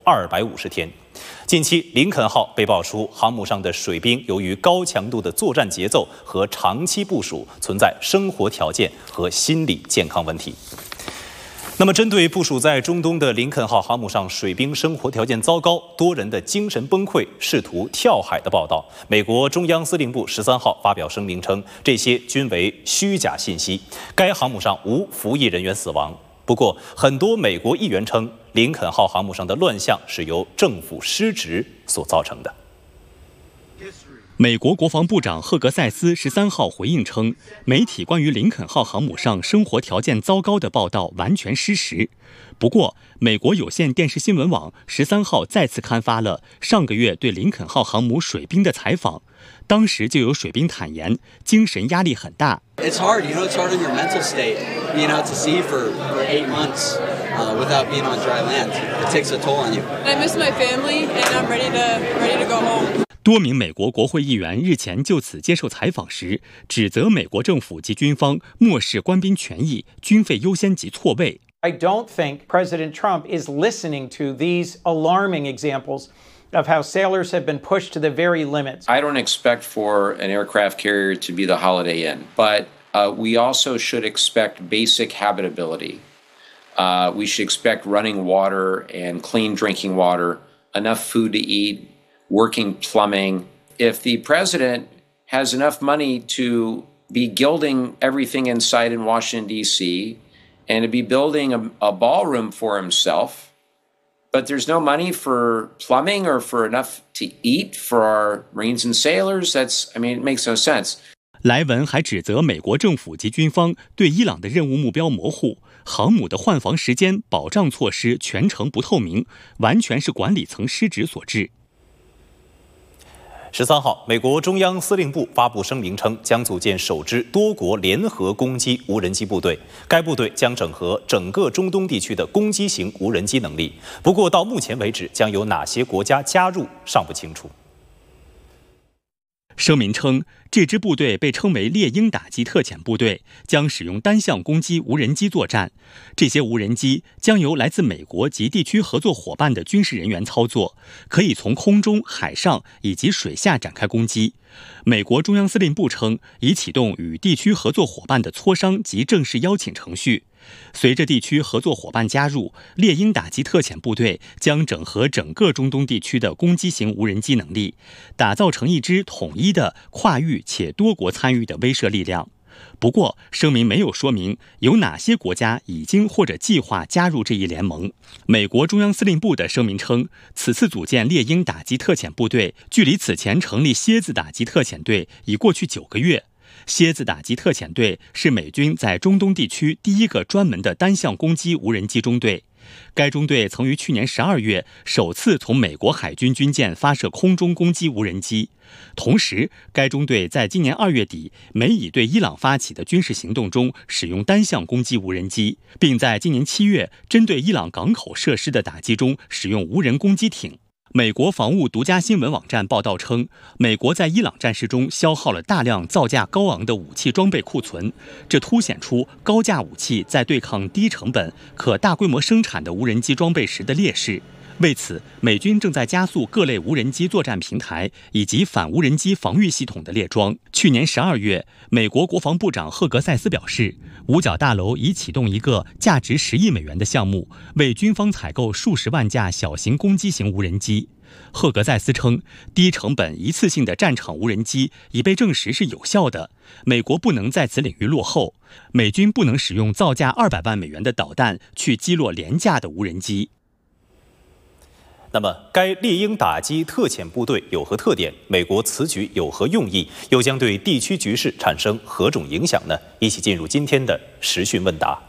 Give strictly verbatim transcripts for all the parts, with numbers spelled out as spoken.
二百五十天。近期，林肯号被爆出航母上的水兵由于高强度的作战节奏和长期部署，存在生活条件和心理健康问题。那么，针对部署在中东的林肯号航母上水兵生活条件糟糕、多人的精神崩溃、试图跳海的报道，美国中央司令部十三号发表声明称，这些均为虚假信息。该航母上无服役人员死亡。不过，很多美国议员称，林肯号航母上的乱象是由政府失职所造成的。 美国国防部长赫格塞斯十三号回应称，媒体关于林肯号航母上生活条件糟糕的报道完全失实。不过，美国有线电视新闻网十三号再次刊发了上个月对林肯号航母水兵的采访，当时就有水兵坦言，精神压力很大。 It's hard, you know, it's hard on your mental state, being out to sea for, for eight months uh, without being on dry land. It takes a toll on you. I miss my family and I'm ready to, ready to go home. 多名美国国会议员日前就此接受采访时，指责美国政府及军方漠视官兵权益、军费优先级错位。 I don't think President Trump is listening to these alarming examples of how sailors have been pushed to the very limits. I don't expect for an aircraft carrier to be the Holiday Inn, but uh, we also should expect basic habitability. Uh, we should expect running water and clean drinking water, enough food to eat, working plumbing. If the president has enough money to be gilding everything in sight in Washington, D C, and to be building a, a ballroom for himself, but there's no money for plumbing or for enough to eat for our Marines and sailors, that's, I mean, it makes no sense. 莱文还指责美国政府及军方对伊朗的任务目标模糊，航母的换防时间、保障措施全程不透明，完全是管理层失职所致。 十三号，美国中央司令部发布声明称，将组建首支多国联合攻击无人机部队。该部队将整合整个中东地区的攻击型无人机能力。不过，到目前为止，将有哪些国家加入尚不清楚。 声明称，这支部队被称为猎鹰打击特遣部队，将使用单向攻击无人机作战。这些无人机将由来自美国及地区合作伙伴的军事人员操作，可以从空中、海上以及水下展开攻击。美国中央司令部称，已启动与地区合作伙伴的磋商及正式邀请程序。随着地区合作伙伴加入，猎鹰打击特遣部队将整合整个中东地区的攻击型无人机能力，打造成一支统一的、跨域且多国参与的威慑力量。不过，声明没有说明有哪些国家已经或者计划加入这一联盟。美国中央司令部的声明称，此次组建猎鹰打击特遣部队，距离此前成立蝎子打击特遣队已过去九个月。蝎子打击特遣队是美军在中东地区第一个专门的单向攻击无人机中队。该中队曾于去年十二月首次从美国海军军舰发射空中攻击无人机。同时，该中队在今年二月底美以对伊朗发起的军事行动中使用单向攻击无人机，并在今年七月针对伊朗港口设施的打击中使用无人攻击艇。美国防务独家新闻网站报道称，美国在伊朗战事中消耗了大量造价高昂的武器装备库存，这凸显出高价武器在对抗低成本、可大规模生产的无人机装备时的劣势。为此，美军正在加速各类无人机作战平台以及反无人机防御系统的列装。去年十二月，美国国防部长赫格塞斯表示，五角大楼已启动一个价值十亿美元的项目，为军方采购数十万架小型攻击型无人机。赫格塞斯称，低成本一次性的战场无人机已被证实是有效的，美国不能在此领域落后，美军不能使用造价二百万美元的导弹去击落廉价的无人机。 那么，该猎鹰打击特遣部队有何特点？美国此举有何用意？又将对地区局势产生何种影响呢？一起进入今天的时讯问答。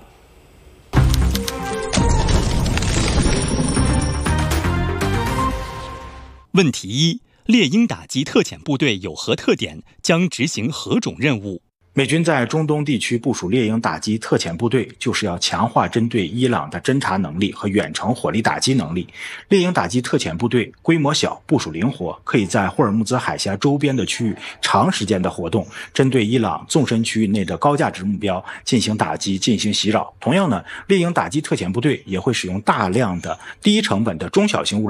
问题一：猎鹰打击特遣部队有何特点？将执行何种任务？ 美军在中东地区部署猎鹰打击特遣部队，就是要强化针对伊朗的侦察能力和远程火力打击能力。猎鹰打击特遣部队规模小，部署灵活，可以在霍尔木兹海峡周边的区域长时间的活动，针对伊朗纵深区域内的高价值目标进行打击、进行袭扰。同样呢，猎鹰打击特遣部队也会使用大量的低成本的中小型无人